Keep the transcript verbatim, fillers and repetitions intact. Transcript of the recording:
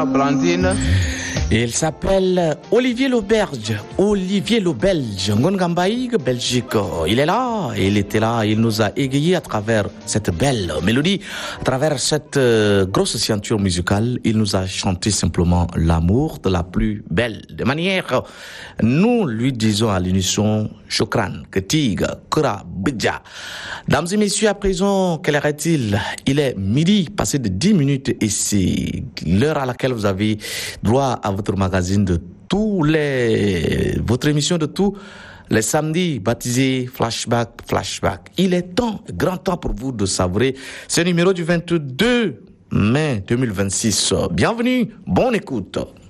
Blandine. Il s'appelle Olivier Lauberge. Olivier Lauberge, Ngongambaïg, Belgique. Il est là, il était là, il nous a égayés à travers cette belle mélodie, à travers cette euh, grosse ceinture musicale. Il nous a chanté simplement l'amour de la plus belle de manière. Nous lui disons à l'unisson Shukran, Ketiga, Kura, Bidja. Dames et messieurs, à présent, quelle heure est-il? Il est midi, passé de dix minutes et c'est l'heure à laquelle vous avez droit à votre magazine de tous les, votre émission de tous les samedis baptisé Flashback, Flashback. Il est temps, grand temps pour vous de savourer ce numéro du vingt-deux mai deux mille vingt-six. Bienvenue, bonne écoute.